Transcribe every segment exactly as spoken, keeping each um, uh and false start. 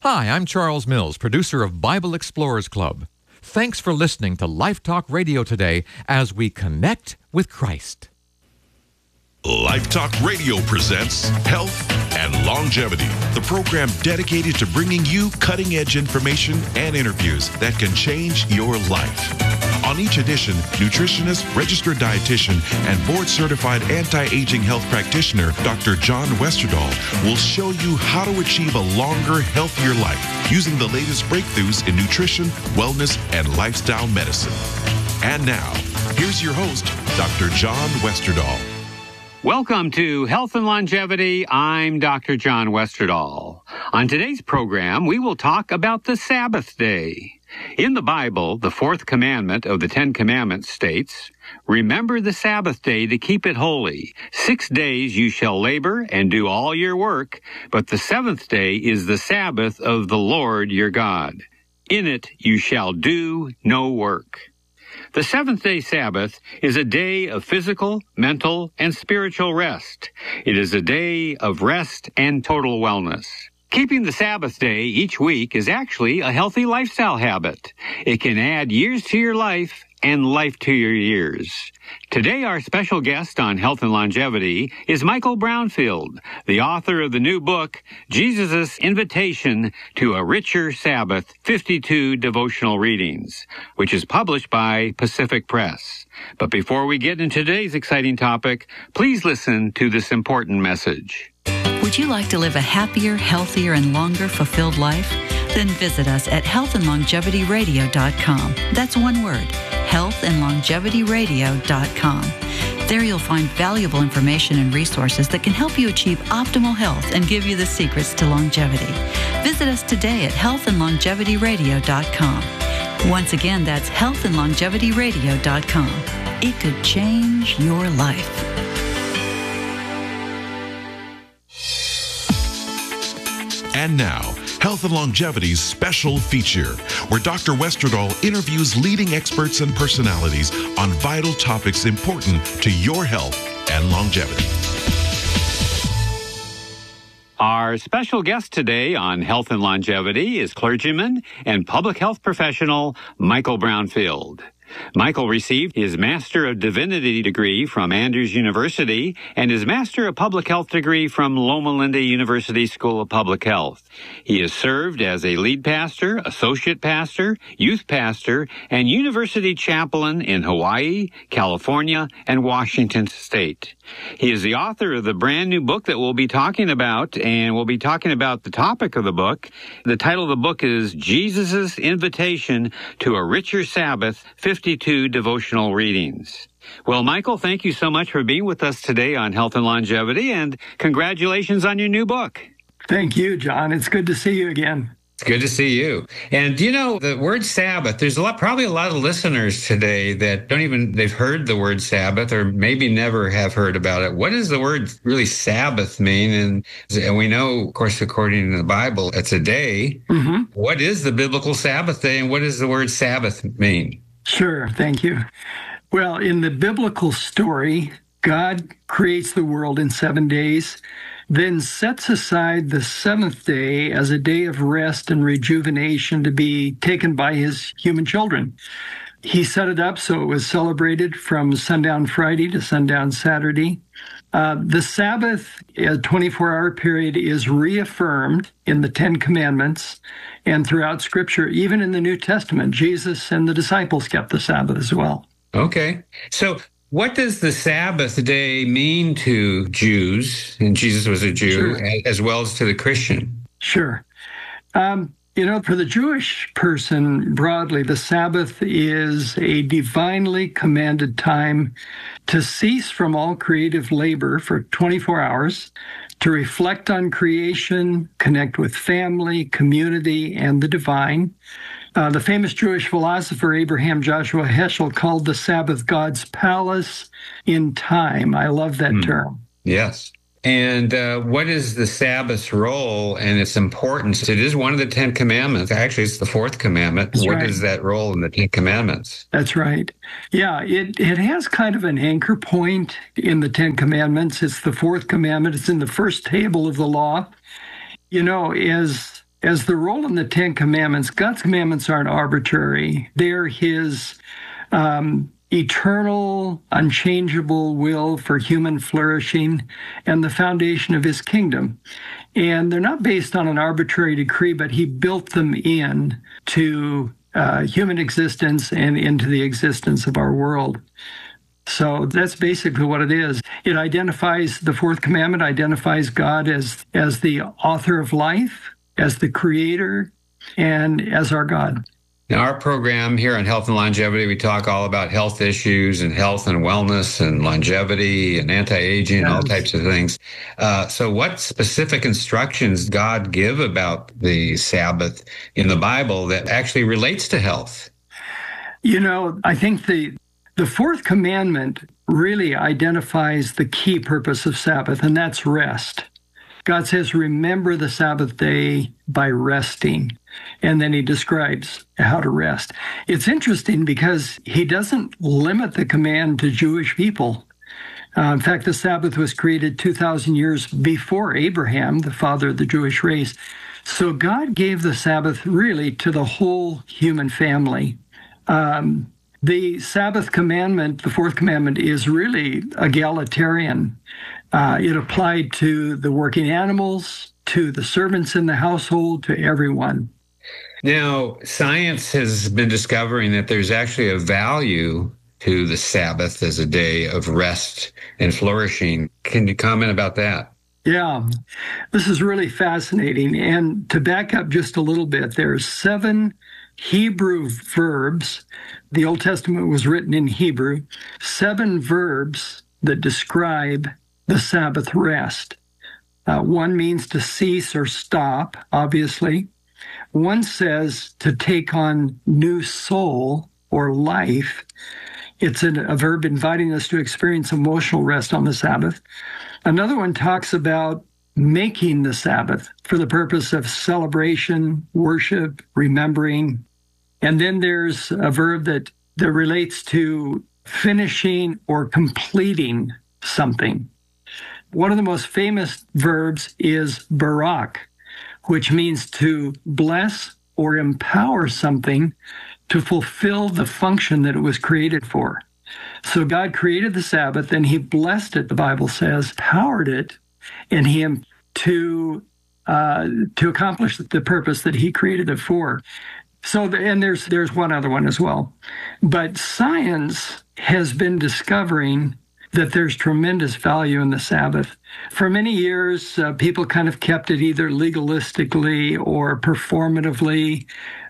Hi, I'm Charles Mills, producer of Bible Explorers Club. Thanks for listening to Life Talk Radio today as we connect with Christ. Life Talk Radio presents Health and Longevity, the program dedicated to bringing you cutting-edge information and interviews that can change your life. On each edition, nutritionist, registered dietitian, and board-certified anti-aging health practitioner, Doctor John Westerdahl, will show you how to achieve a longer, healthier life using the latest breakthroughs in nutrition, wellness, and lifestyle medicine. And now, here's your host, Doctor John Westerdahl. Welcome to Health and Longevity. I'm Doctor John Westerdahl. On today's program, we will talk about the Sabbath day. In the Bible, the fourth commandment of the Ten Commandments states, "Remember the Sabbath day to keep it holy. Six days you shall labor and do all your work, but the seventh day is the Sabbath of the Lord your God. In it you shall do no work." The seventh-day Sabbath is a day of physical, mental, and spiritual rest. It is a day of rest and total wellness. Keeping the Sabbath day each week is actually a healthy lifestyle habit. It can add years to your life and life to your years. Today, our special guest on Health and Longevity is Michael Brownfield, the author of the new book, Jesus' Invitation to a Richer Sabbath, fifty-two Devotional Readings, which is published by Pacific Press. But before we get into today's exciting topic, please listen to this important message. Would you like to live a happier, healthier, and longer fulfilled life? Then visit us at health and longevity radio dot com. That's one word, health and longevity radio dot com. There you'll find valuable information and resources that can help you achieve optimal health and give you the secrets to longevity. Visit us today at health and longevity radio dot com. Once again, that's health and longevity radio dot com. It could change your life. And now, Health and Longevity's special feature, where Doctor Westerdahl interviews leading experts and personalities on vital topics important to your health and longevity. Our special guest today on Health and Longevity is clergyman and public health professional Michael Brownfield. Michael received his Master of Divinity degree from Andrews University and his Master of Public Health degree from Loma Linda University School of Public Health. He has served as a lead pastor, associate pastor, youth pastor, and university chaplain in Hawaii, California, and Washington State. He is the author of the brand new book that we'll be talking about, and we'll be talking about the topic of the book. The title of the book is Jesus' Invitation to a Richer Sabbath, fifty-two Devotional Readings. Well, Michael, thank you so much for being with us today on Health and Longevity, and congratulations on your new book. Thank you, John. It's good to see you again. It's good to see you. And you know, the word Sabbath, there's a lot, probably a lot of listeners today that don't even, they've heard the word Sabbath or maybe never have heard about it. What does the word really Sabbath mean? And, and we know, of course, according to the Bible, it's a day. Mm-hmm. What is the biblical Sabbath day and what does the word Sabbath mean? Sure. Thank you. Well, in the biblical story, God creates the world in seven days, then sets aside the seventh day as a day of rest and rejuvenation to be taken by his human children. He set it up so it was celebrated from sundown Friday to sundown Saturday. Uh, the Sabbath, a twenty-four hour period, is reaffirmed in the Ten Commandments and throughout Scripture. Even in the New Testament, Jesus and the disciples kept the Sabbath as well. Okay. So what does the Sabbath day mean to Jews? And Jesus was a Jew, sure, as well as to the Christian. Sure. Um, you know, for the Jewish person broadly, the Sabbath is a divinely commanded time to cease from all creative labor for twenty-four hours, to reflect on creation, connect with family, community, and the divine. Uh, the famous Jewish philosopher Abraham Joshua Heschel called the Sabbath God's palace in time. I love that mm. term. Yes. And uh, what is the Sabbath's role and its importance? It is one of the Ten Commandments. Actually, it's the fourth commandment. That's what right. is that role in the Ten Commandments? That's right. Yeah, it, it has kind of an anchor point in the Ten Commandments. It's the fourth commandment. It's in the first table of the law. You know, as as the role in the Ten Commandments, God's commandments aren't arbitrary. They're his um, eternal, unchangeable will for human flourishing and the foundation of his kingdom. And they're not based on an arbitrary decree, but he built them in to uh, human existence and into the existence of our world. So that's basically what it is. It identifies, the fourth commandment identifies God as, as the author of life, as the creator, and as our God. Now, our program here on Health and Longevity, we talk all about health issues and health and wellness and longevity and anti-aging and all types of things. Uh, so what specific instructions God give about the Sabbath in the Bible that actually relates to health? You know, I think the the fourth commandment really identifies the key purpose of Sabbath, and that's rest. God says, remember the Sabbath day by resting. And then he describes how to rest. It's interesting because he doesn't limit the command to Jewish people. Uh, in fact, the Sabbath was created two thousand years before Abraham, the father of the Jewish race. So God gave the Sabbath really to the whole human family. Um, the Sabbath commandment, the fourth commandment, is really egalitarian. Uh, it applied to the working animals, to the servants in the household, to everyone. Now, science has been discovering that there's actually a value to the Sabbath as a day of rest and flourishing. Can you comment about that? Yeah, this is really fascinating. And to back up just a little bit, there's seven Hebrew verbs. The Old Testament was written in Hebrew. Seven verbs that describe the Sabbath rest. Uh, one means to cease or stop, obviously. One says to take on new soul or life. It's a, a verb inviting us to experience emotional rest on the Sabbath. Another one talks about making the Sabbath for the purpose of celebration, worship, remembering. And then there's a verb that, that relates to finishing or completing something. One of the most famous verbs is barak, which means to bless or empower something to fulfill the function that it was created for. So God created the Sabbath, and he blessed it, the Bible says, powered it, and he to uh, to accomplish the purpose that he created it for. So, the, and there's there's one other one as well. But science has been discovering that there's tremendous value in the Sabbath. For many years, uh, people kind of kept it either legalistically or performatively,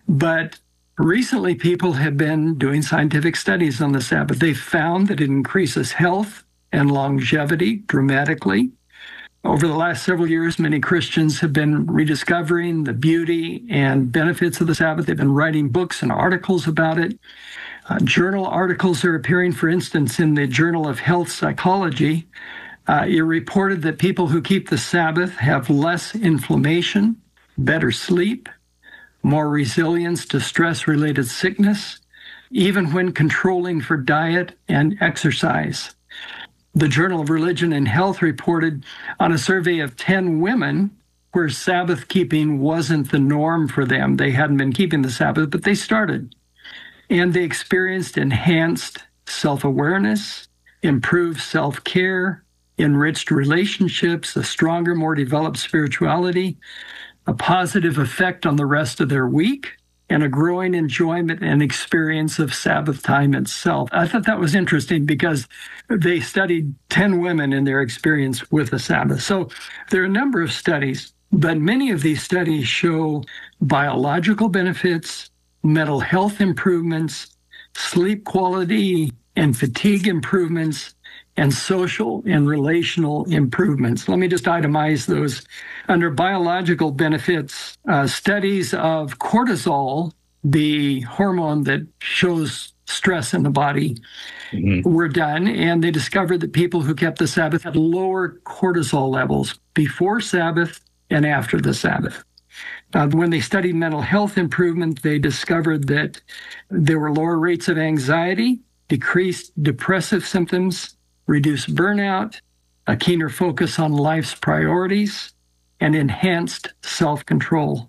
but recently people have been doing scientific studies on the Sabbath. They found that it increases health and longevity dramatically. Over the last several years, many Christians have been rediscovering the beauty and benefits of the Sabbath. They've been writing books and articles about it. Uh, journal articles are appearing, for instance, in the Journal of Health Psychology. Uh, it reported that people who keep the Sabbath have less inflammation, better sleep, more resilience to stress-related sickness, even when controlling for diet and exercise. The Journal of Religion and Health reported on a survey of ten women where Sabbath keeping wasn't the norm for them. They hadn't been keeping the Sabbath, but they started. And they experienced enhanced self-awareness, improved self-care, enriched relationships, a stronger, more developed spirituality, a positive effect on the rest of their week, and a growing enjoyment and experience of Sabbath time itself. I thought that was interesting because they studied ten women in their experience with the Sabbath. So there are a number of studies, but many of these studies show biological benefits, mental health improvements, sleep quality and fatigue improvements, and social and relational improvements. Let me just itemize those. Under biological benefits, uh, studies of cortisol, the hormone that shows stress in the body, mm-hmm. were done, and they discovered that people who kept the Sabbath had lower cortisol levels before Sabbath and after the Sabbath. Uh, when they studied mental health improvement, they discovered that there were lower rates of anxiety, decreased depressive symptoms, reduced burnout, a keener focus on life's priorities, and enhanced self-control.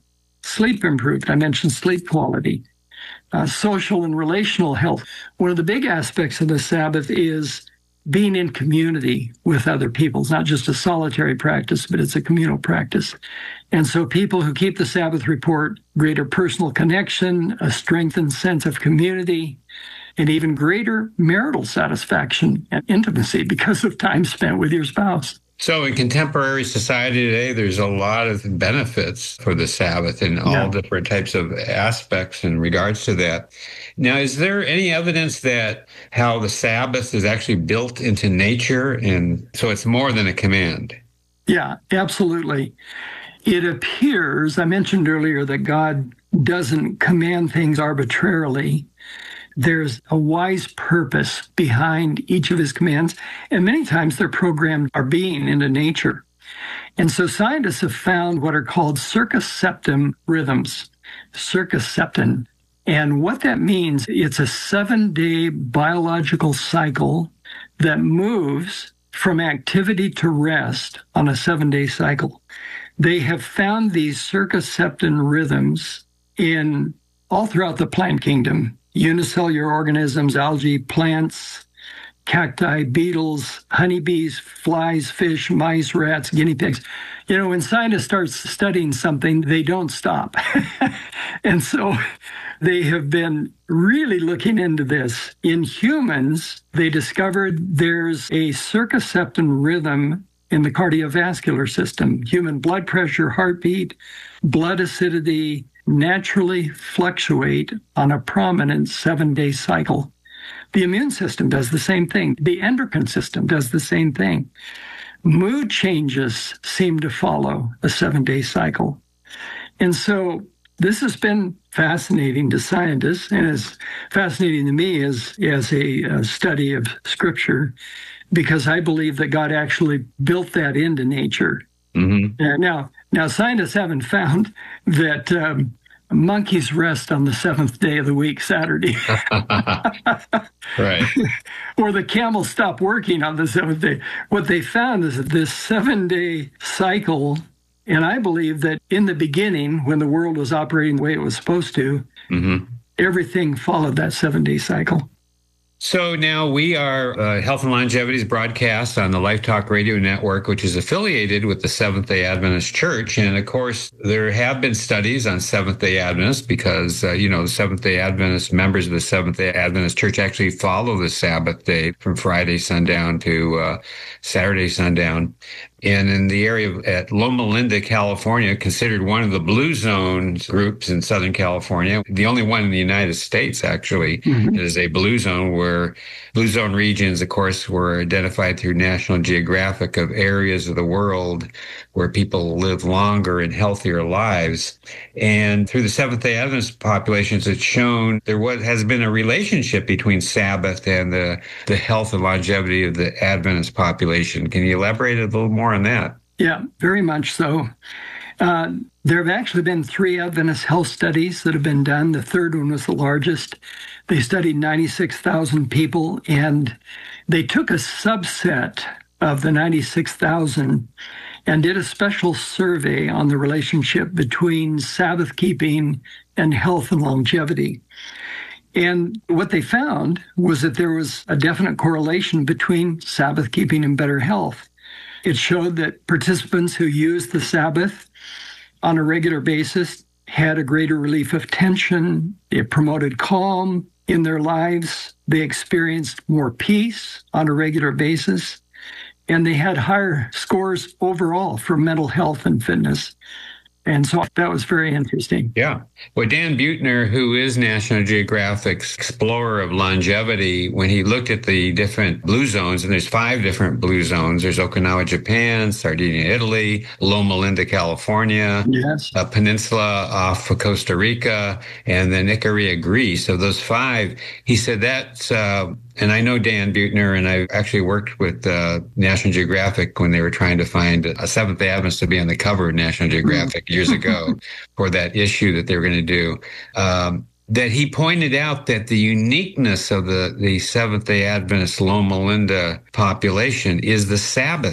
sleep improved. I mentioned sleep quality. Uh, social and relational health. One of the big aspects of the Sabbath is being in community with other people. It's not just a solitary practice, but it's a communal practice. And so people who keep the Sabbath report greater personal connection, a strengthened sense of community, and even greater marital satisfaction and intimacy because of time spent with your spouse. So in contemporary society today, there's a lot of benefits for the Sabbath in all Yeah. different types of aspects in regards to that. Now, is there any evidence that how the Sabbath is actually built into nature, and so it's more than a command? Yeah, absolutely. It appears, I mentioned earlier, that God doesn't command things arbitrarily. There's a wise purpose behind each of his commands, and many times they're programmed our being into nature. And so scientists have found what are called circumseptum rhythms, circumseptan. And what that means, it's a seven-day biological cycle that moves from activity to rest on a seven-day cycle. They have found these circumseptan rhythms in all throughout the plant kingdom. Unicellular organisms, algae, plants, cacti, beetles, honeybees, flies, fish, mice, rats, guinea pigs. You know, when scientists start studying something, they don't stop. And so they have been really looking into this. In humans, they discovered there's a circumseptan rhythm in the cardiovascular system. Human blood pressure, heartbeat, blood acidity, naturally fluctuate on a prominent seven-day cycle. The immune system does the same thing. The endocrine system does the same thing. Mood changes seem to follow a seven-day cycle. And so this has been fascinating to scientists, and as fascinating to me as, as a, a study of Scripture, because I believe that God actually built that into nature. Mm-hmm. Uh, now, now, scientists haven't found that um, monkeys rest on the seventh day of the week, Saturday. Right. Or the camels stop working on the seventh day. What they found is that this seven-day cycle, and I believe that in the beginning, when the world was operating the way it was supposed to, mm-hmm. everything followed that seven-day cycle. So now we are uh, Health and Longevity's broadcast on the Life Talk Radio Network, which is affiliated with the Seventh-day Adventist Church. And of course, there have been studies on Seventh-day Adventists because, uh, you know, the Seventh-day Adventist members of the Seventh-day Adventist Church actually follow the Sabbath day from Friday sundown to uh, Saturday sundown. And in the area of, at Loma Linda, California, considered one of the blue zone groups in Southern California, the only one in the United States, actually, mm-hmm. that is a blue zone, where blue zone regions, of course, were identified through National Geographic of areas of the world where people live longer and healthier lives. And through the Seventh-day Adventist populations, it's shown there was, has been a relationship between Sabbath and the, the health and longevity of the Adventist population. Can you elaborate a little more on that? Yeah, very much so. Uh, there have actually been three Adventist health studies that have been done. The third one was the largest. They studied ninety-six thousand people, and they took a subset of the ninety-six thousand and did a special survey on the relationship between Sabbath keeping and health and longevity. And what they found was that there was a definite correlation between Sabbath keeping and better health. It showed that participants who used the Sabbath on a regular basis had a greater relief of tension. It promoted calm in their lives. They experienced more peace on a regular basis. And they had higher scores overall for mental health and fitness. And so that was very interesting. Yeah. Well, Dan Buettner, who is National Geographic's explorer of longevity, when he looked at the different blue zones, and there's five different blue zones. There's Okinawa, Japan, Sardinia, Italy, Loma Linda, California, yes. a peninsula off of Costa Rica, and then Icaria, Greece. So those five, he said that's... Uh, And I know Dan Buettner, and I actually worked with uh, National Geographic when they were trying to find a Seventh-day Adventist to be on the cover of National Geographic years ago for that issue that they were going to do. Um, that he pointed out that the uniqueness of the, the Seventh-day Adventist Loma Linda population is the Sabbath